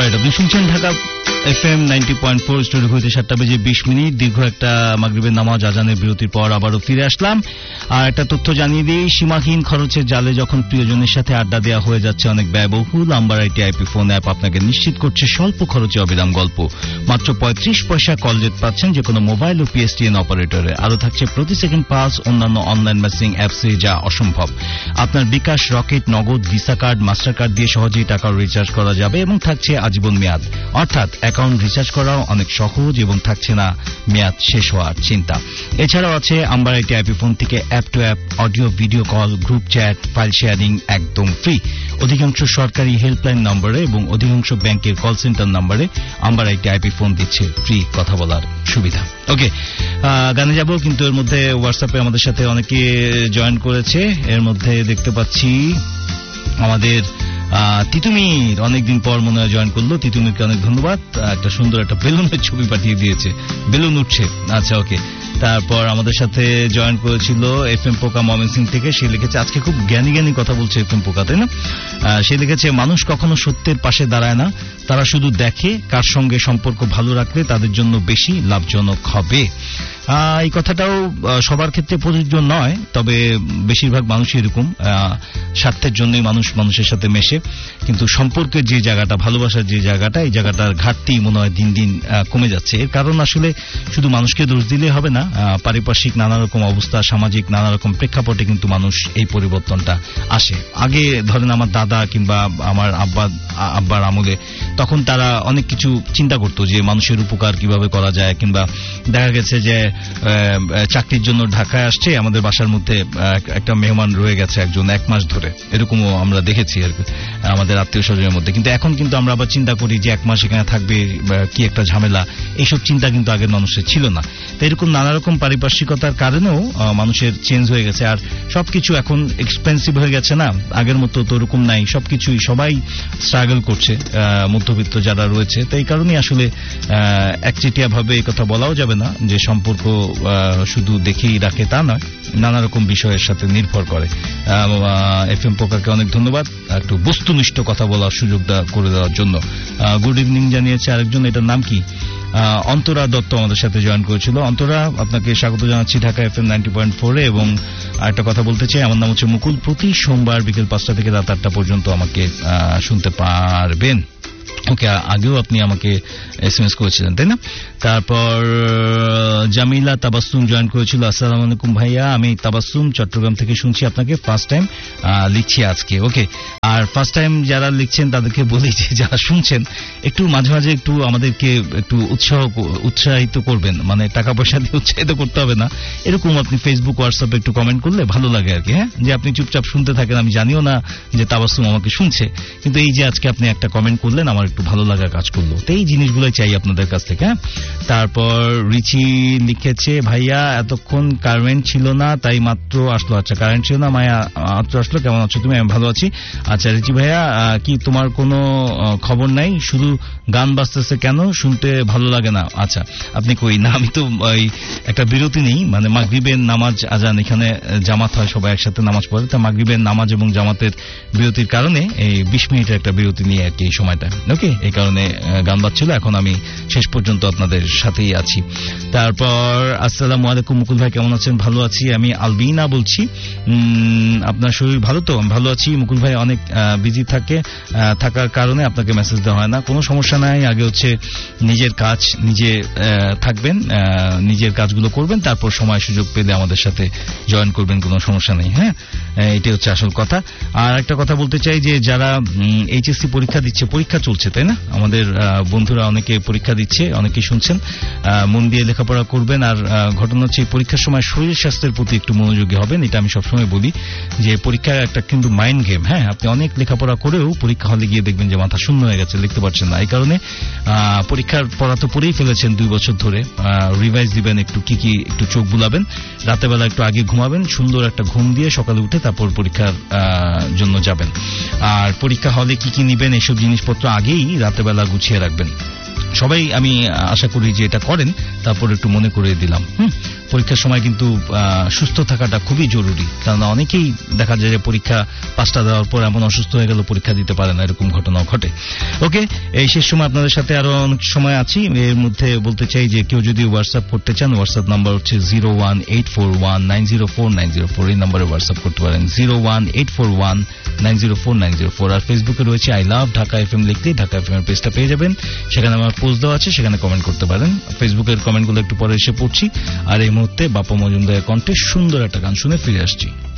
Alright, আপনি শুনছেন Dhaka FM 90.4 studio হইতে 7:20 দীর্ঘ একটা মাগরিবের নামাজ আজানের বিরতির পর আবারও ফিরে আসলাম। আর একটা তথ্য জানিয়ে দিই, সীমাহীন খরচের জালে যখন প্রিয়জনের সাথে আড্ডা দেওয়া হয়ে যাচ্ছে অনেক ব্যয়বহুল, amber IT IP phone app আপনাকে নিশ্চিত করছে স্বল্প খরচে অবিরাম গল্প। মাত্র 35 পয়সা কল রেট পাচ্ছেন যে কোনো মোবাইল ও PSTN অপারেটরে। আরও থাকছে প্রতি সেকেন্ড পাস, অন্যান্য অনলাইন মেসেজিং অ্যাপসে যা অসম্ভব। আপনার বিকাশ, রকেট, নগদ, ভিসা কার্ড, মাস্টার কার্ড দিয়ে সহজেই টাকা রিচার্জ করা যাবে এবং থাকছে আজীবন মেয়াদ, অর্থাৎ অ্যাকাউন্ট রিচার্জ করাও অনেক সহজ এবং থাকছে না মেয়াদ শেষ হওয়ার চিন্তা। এছাড়াও আছে আম্বার আইটি আইপি ফোন থেকে app two app audio video call, group chat, file sharing একদম ফ্রি। অধিকাংশ সরকারি হেল্পলাইন নম্বরে এবং অধিকাংশ ব্যাংকের কল সেন্টার নম্বরে আম্বার আইটি আইপি ফোন দিচ্ছে ফ্রি কথা বলার সুবিধা। ওকে, গানে যাব, কিন্তু এর মধ্যে হোয়াটসঅ্যাপে আমাদের সাথে অনেকে জয়েন করেছে। এর মধ্যে দেখতে পাচ্ছি আমাদের তিতুমির অনেকদিন পর মনে হয় জয়েন করলো। তিতুমিরকে অনেক ধন্যবাদ, একটা সুন্দর একটা বেলুনের ছবি পাঠিয়ে দিয়েছে, বেলুন উঠছে। আচ্ছা, ওকে। তারপর আমাদের সাথে জয়েন করেছিল FM পোকা ময়মনসিংহ থেকে। সে লিখেছে, আজকে খুব জ্ঞানী জ্ঞানী কথা বলছে FM পোকা, তাই না? সে লিখেছে, মানুষ কখনো সত্যের পাশে দাঁড়ায় না, তারা শুধু দেখে কার সঙ্গে সম্পর্ক ভালো রাখলে তাদের জন্য বেশি লাভজনক হবে। এই কথাটাও সবার ক্ষেত্রে প্রযোজ্য নয়, তবে বেশিরভাগ মানুষই এরকম, স্বার্থের জন্যই মানুষ মানুষের সাথে মেশে। কিন্তু সম্পর্কের যে জায়গাটা, ভালোবাসার যে জায়গাটা, এই জায়গাটার ঘাটতি মনে হয় দিন দিন কমে যাচ্ছে। এর কারণ আসলে শুধু মানুষকে দোষ দিলে হবে না, পারিপার্শ্বিক নানা রকম অবস্থা, সামাজিক নানা রকম প্রেক্ষাপটে কিন্তু মানুষ এই পরিবর্তনটা আসে। আগে ধরেন আমার দাদা কিংবা আমার আব্বার আমলে, তখন তারা অনেক কিছু চিন্তা করতো যে মানুষের উপকার কিভাবে করা যায়, কিংবা দেখা গেছে যে চাকরির জন্য ঢাকায় আসছে, আমাদের বাসার মধ্যে একটা মেহমান রয়ে গেছে একজন 1 মাস ধরে, এরকমও আমরা দেখেছি আমাদের আত্মীয় স্বজনের মধ্যে। কিন্তু এখন কিন্তু আমরা আবার চিন্তা করি যে 1 মাস এখানে থাকবে, কি একটা ঝামেলা, এইসব চিন্তা কিন্তু আগের মানুষের ছিল না। তো এরকম নানা রকম পারিপার্শ্বিকতার কারণেও মানুষের চেঞ্জ হয়ে গেছে। আর সবকিছু এখন এক্সপেন্সিভ হয়ে গেছে না, আগের মতো তো ওরকম নাই, সবকিছুই সবাই স্ট্রাগল করছে, মধ্যবিত্ত যারা রয়েছে। তো এই কারণেই আসলে একচেটিয়া ভাবে এই কথা বলাও যাবে না যে সম্পর্ক শুধু দেখেই রাখে, তা নয়, নানা রকম বিষয়ের সাথে নির্ভর করে। FM পোকাকে অনেক ধন্যবাদ একটু বস্তুনিষ্ঠ কথা বলার সুযোগ করে দেওয়ার জন্য। গুড ইভিনিং জানিয়েছে আরেকজন, এটার নাম কি, অন্তরা দত্ত আমাদের সাথে জয়েন করেছিল। অন্তরা, আপনাকে স্বাগত জানাচ্ছি ঢাকা FM 90.4 এ। এবং আরেকটা কথা বলতে চাই, আমার নাম হচ্ছে মুকুল। প্রতি সোমবার বিকেল 5টা থেকে রাত 8টা পর্যন্ত আমাকে শুনতে পারবেন। ওকে, আগেও আপনি আমাকে SMS করেছিলেন, তাই না? তারপর জামিলা তাবাসসুম জয়েন করেছিল। আসসালামু আলাইকুম ভাইয়া, আমি তাবাসসুম চট্টগ্রাম থেকে শুনছি আপনাকে, ফার্স্ট টাইম লিখছি আজকে। ওকে, আর ফার্স্ট টাইম যারা লিখছেন তাদেরকে বলি যে যারা শুনছেন একটু মাঝে মাঝে একটু আমাদেরকে একটু উৎসাহিত করবেন, মানে টাকা পয়সা দিয়ে উৎসাহিত করতে হবে না, এরকম আপনি ফেসবুক, হোয়াটসঅ্যাপে একটু কমেন্ট করলে ভালো লাগে আর কি। হ্যাঁ, যে আপনি চুপচাপ শুনতে থাকেন, আমি জানিও না যে তাবাসসুম আমাকে শুনছে, কিন্তু এই যে আজকে আপনি একটা কমেন্ট করলেন, আমার একটু ভালো লাগা কাজ করলো। তো এই জিনিসগুলোই চাই আপনাদের কাছ থেকে। হ্যাঁ, তারপর রিচি লিখেছে, ভাইয়া এতক্ষণ কারেন্ট ছিল না তাই মাত্র আসলো। আচ্ছা, কারেন্ট ছিল না, মায়া মাত্র আসলো, কেমন আছো তুমি? আমি ভালো আছি। আচ্ছা রিচি ভাইয়া, কি তোমার কোনো খবর নাই, শুধু গান বাজতেছে কেন, শুনতে ভালো লাগে না? আচ্ছা, আপনি কই না, আমি তো ওই একটা বিরতি নেই, মানে মাগরিবের নামাজ আজান, এখানে জামাত হয়, সবাই একসাথে নামাজ পড়ে, তা মাগরিবের নামাজ এবং জামাতের বিরতির কারণে এই 20 মিনিটের একটা বিরতি নিয়ে আর কি এই সময়টা। ওকে, এই কারণে গান বাজছিল, এখন আমি শেষ পর্যন্ত আপনাদের সাথেই আছি। তারপর আসসালামু আলাইকুম মুকুল ভাই, কেমন আছেন? ভালো আছি, আমি আলবিনা বলছি। আপনার শরীর ভালো তো? ভালো আছি মুকুল ভাই, অনেক বিজি থাকার কারণে আপনাকে মেসেজ দেওয়া হয় না, কোনো সমস্যা নাই। আগে হচ্ছে নিজের কাজ নিজে থাকবেন, নিজের কাজগুলো করবেন, তারপর সময় সুযোগ পেলে আমাদের সাথে জয়েন করবেন, কোনো সমস্যা নেই। হ্যাঁ, এটাই হচ্ছে আসল কথা। আর একটা কথা বলতে চাই যে যারা HSC পরীক্ষা দিচ্ছে, পরীক্ষা চলছে তাই না, আমাদের বন্ধুরা অনেকে পরীক্ষা দিচ্ছে, অনেকেই শুনছেন, মন দিয়ে লেখাপড়া করবেন। আর ঘটনা হচ্ছে পরীক্ষার সময় শরীর স্বাস্থ্যের প্রতি একটু মনোযোগী হবেন, এটা আমি সবসময় বলি যে পরীক্ষা একটা কিন্তু মাইন্ড গেম। হ্যাঁ, আপনি অনেক লেখাপড়া করেও পরীক্ষা হলে গিয়ে দেখবেন যে মাথা শূন্য হয়ে গেছে, লিখতে পারছেন না। এই কারণে পরীক্ষার পড়া তো পড়েই ফেলেছেন 2 বছর ধরে, রিভাইজ দিবেন, একটু কি একটু চোখ বুলাবেন, রাতের বেলা একটু আগে ঘুমাবেন, সুন্দর একটা ঘুম দিয়ে সকালে উঠে তারপর পরীক্ষার জন্য যাবেন। আর পরীক্ষা হলে কি নিবেন, এইসব জিনিসপত্র আগেই রাতের বেলা গুছিয়ে রাখবেন। সবাই আমি আশা করি যে এটা করেন, তারপর একটু মনে করে দিলাম। পরীক্ষার সময় কিন্তু সুস্থ থাকাটা খুবই জরুরি, কারণ অনেকেই দেখা যায় যে পরীক্ষা 5টা দেওয়ার পর এমন অসুস্থ হয়ে গেল পরীক্ষা দিতে পারে না, এরকম ঘটনাও ঘটে। ওকে, এই শেষ সময় আপনাদের সাথে আরো অনেক সময় আছি। এর মধ্যে বলতে চাই যে কেউ যদি হোয়াটসঅ্যাপ করতে চান, হোয়াটসঅ্যাপ নাম্বার হচ্ছে 01841904904, এই নাম্বারে হোয়াটসঅ্যাপ করতে পারেন 01841904904। আর ফেসবুকে রয়েছে আই লাভ ঢাকা এফএম, লিখলেই ঢাকা এফএম এর পেজটা পেয়ে যাবেন, সেখানে আমার পোস্ট দেওয়া আছে, সেখানে কমেন্ট করতে পারেন। ফেসবুকের কমেন্টগুলো একটু পরে এসে পড়ছি। আর এই মুহূর্তে বাপ্পা মজুমদারের কণ্ঠে সুন্দর একটা গান শুনে ফিরে আসছি।